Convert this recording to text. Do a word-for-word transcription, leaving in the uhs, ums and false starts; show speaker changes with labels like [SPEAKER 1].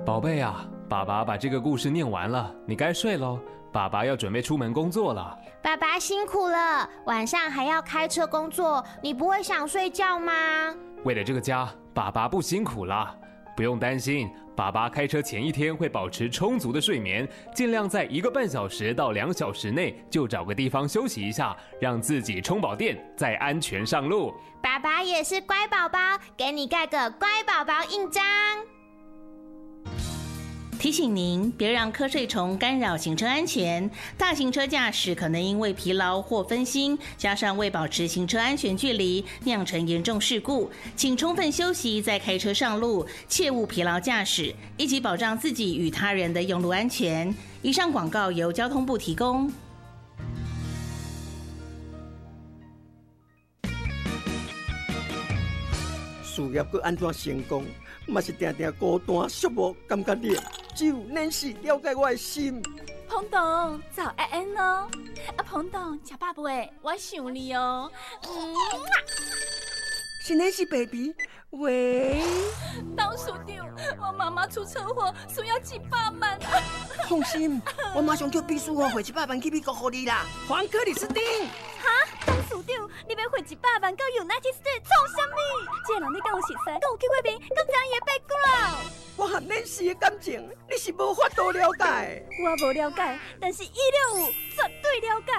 [SPEAKER 1] 宝贝啊，爸爸把这个故事念完了，你该睡喽。爸爸要准备出门工作了。
[SPEAKER 2] 爸爸辛苦了，晚上还要开车工作，你不会想睡觉吗？
[SPEAKER 1] 为了这个家，爸爸不辛苦啦。不用担心，爸爸开车前一天会保持充足的睡眠，尽量在一个半小时到两小时内就找个地方休息一下，让自己充饱电，再安全上路。
[SPEAKER 2] 爸爸也是乖宝宝，给你盖个乖宝宝印章。
[SPEAKER 3] 提醒您，别让瞌睡虫干扰行车安全。大型车驾驶可能因为疲劳或分心，加上未保持行车安全距离，酿成严重事故。请充分休息再开车上路，切勿疲劳驾驶，一起保障自己与他人的用路安全。以上广告由交通部提供。
[SPEAKER 4] 事业要安怎成功，嘛是定定孤单寂寞，感觉你只有恁是了解我的心。
[SPEAKER 5] 彭董，早安安哦！啊，彭董，吃饱未？我想你哦。嗯，
[SPEAKER 4] 是恁是 baby， 喂。
[SPEAKER 5] 董事长，我妈妈出车祸，需要一百万啊！
[SPEAKER 4] 放心，我马上叫秘书哦，汇一百万去美国给你啦。黄克里斯汀。
[SPEAKER 5] 哈，董事长，你要汇一百万到 United States 创啥物？这个人你敢有熟悉？敢有去过面？敢知伊的 background？
[SPEAKER 4] 我和恁是的感情，你是无法度了解。
[SPEAKER 5] 我无了解，但是伊了有绝对了解。